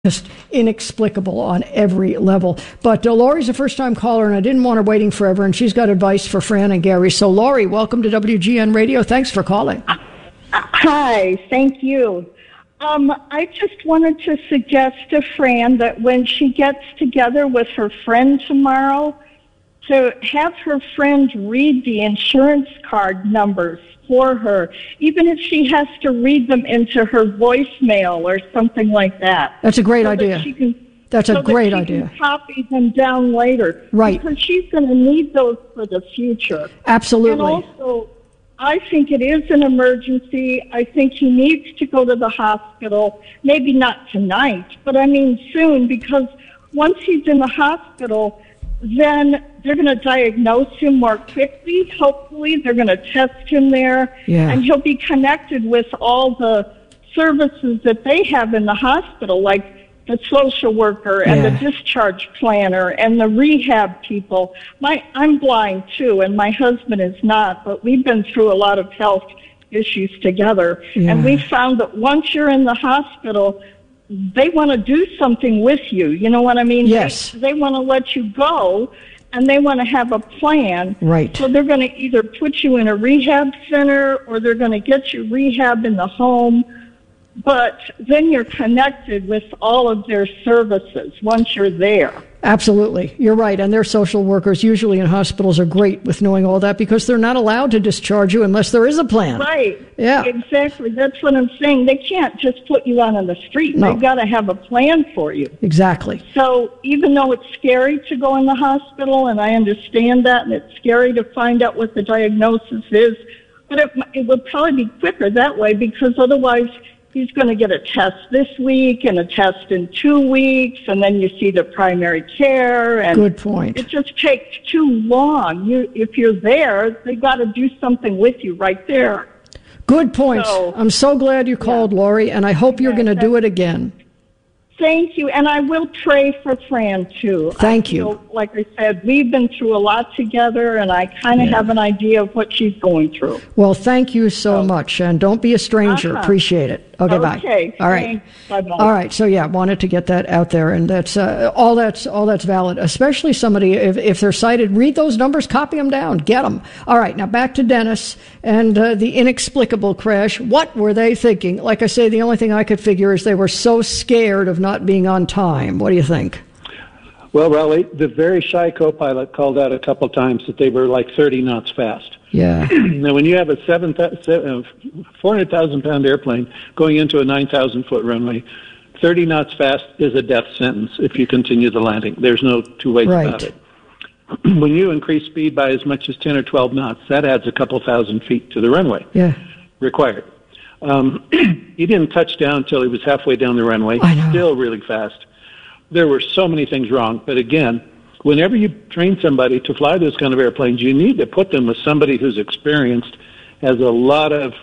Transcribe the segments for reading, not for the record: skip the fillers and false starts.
just inexplicable on every level. But Lori's a first-time caller, and I didn't want her waiting forever, and she's got advice for Fran and Gary. So, Lori, welcome to WGN Radio. Thanks for calling. Hi, thank you. I just wanted to suggest to Fran that when she gets together with her friend tomorrow, to have her friend read the insurance card numbers for her, even if she has to read them into her voicemail or something like that. That's a great idea. That's a great idea. Can copy them down later. Right. Because she's going to need those for the future. Absolutely. And also, I think it is an emergency. I think he needs to go to the hospital. Maybe not tonight, but I mean soon, because once he's in the hospital, then they're going to diagnose him more quickly. Hopefully, they're going to test him there, and he'll be connected with all the services that they have in the hospital, like the social worker and the discharge planner and the rehab people. I'm blind, too, and my husband is not, but we've been through a lot of health issues together, and we found that once you're in the hospital, they want to do something with you. You know what I mean? Yes. They want to let you go, and they want to have a plan. Right. So they're going to either put you in a rehab center or they're going to get you rehab in the home. But then you're connected with all of their services once you're there. Absolutely. You're right. And their social workers usually in hospitals are great with knowing all that because they're not allowed to discharge you unless there is a plan. Right. Yeah. Exactly. That's what I'm saying. They can't just put you out on the street. No. They've got to have a plan for you. Exactly. So even though it's scary to go in the hospital, and I understand that, and it's scary to find out what the diagnosis is, but it would probably be quicker that way because otherwise he's going to get a test this week and a test in 2 weeks, and then you see the primary care. And good point. It just takes too long. If you're there, they got to do something with you right there. Good point. So, I'm so glad you called, Lori, and I hope you're going to do it again. Thank you, and I will pray for Fran, too. Thank you. Like I said, we've been through a lot together, and I kind of have an idea of what she's going through. Well, thank you so much, and don't be a stranger. Appreciate it. Okay, bye. Okay. All right. Bye-bye. All right. So wanted to get that out there, and that's all that's valid. Especially somebody if they're sighted, read those numbers, copy them down, get them. All right. Now back to Dennis and the inexplicable crash. What were they thinking? Like I say, the only thing I could figure is they were so scared of not being on time. What do you think? Well, Raleigh, the very shy co-pilot called out a couple times that they were like 30 knots fast. Yeah. Now, when you have a 400,000-pound airplane going into a 9,000-foot runway, 30 knots fast is a death sentence if you continue the landing. There's no two ways about it. When you increase speed by as much as 10 or 12 knots, that adds a couple thousand feet to the runway required. He didn't touch down until he was halfway down the runway, still really fast. There were so many things wrong, but again, whenever you train somebody to fly those kind of airplanes, you need to put them with somebody who's experienced, has a lot of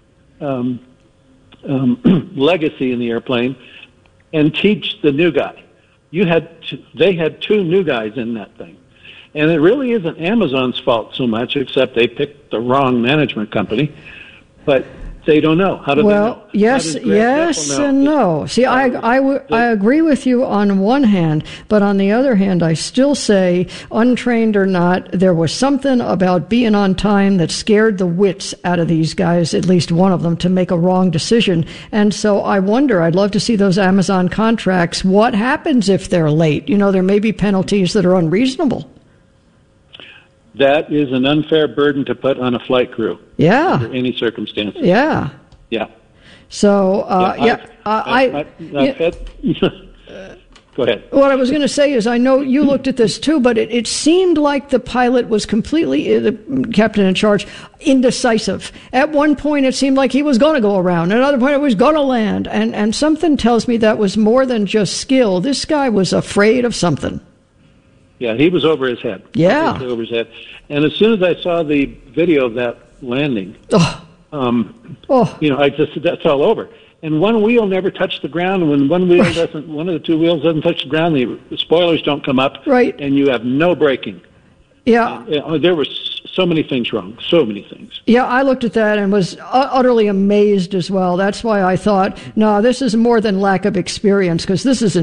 legacy in the airplane, and teach the new guy. They had 2 new guys in that thing. And it really isn't Amazon's fault so much, except they picked the wrong management company. But they don't know. How do they know? Well, yes and no. See, I agree with you on one hand, but on the other hand, I still say, untrained or not, there was something about being on time that scared the wits out of these guys, at least one of them, to make a wrong decision. And so I wonder, I'd love to see those Amazon contracts. What happens if they're late? You know, there may be penalties that are unreasonable. That is an unfair burden to put on a flight crew. Yeah. Under any circumstances. Yeah. Yeah. So, go ahead. What I was going to say is I know you looked at this too, but it seemed like the pilot was completely, the captain in charge, indecisive. At one point, it seemed like he was going to go around. At another point, it was going to land. And something tells me that was more than just skill. This guy was afraid of something. Yeah, he was over his head. Yeah. Over his head. And as soon as I saw the video of that landing, that's all over. And one wheel never touched the ground. And when one of the 2 wheels doesn't touch the ground, the spoilers don't come up. Right. And you have no braking. Yeah. There were so many things wrong, so many things. Yeah, I looked at that and was utterly amazed as well. That's why I thought, no, this is more than lack of experience, because this is